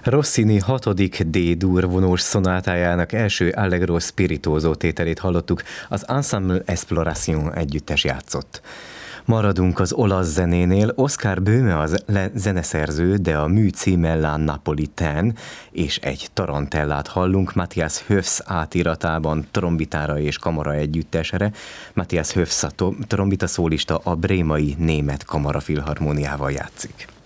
Rossini 6. D-dur vonós szonátájának első Allegro spirituoso tételét hallottuk, az Ensemble Exploration együttes játszott. Maradunk az olasz zenénél, Oskar Böhme az zeneszerző, de a mű címe La Napolitaine, és egy tarantellát hallunk Matthias Höfs átiratában trombitára és kamara együttesre. Matthias Höfs a trombita szólista a Brémai Német Kamarafilharmóniával játszik.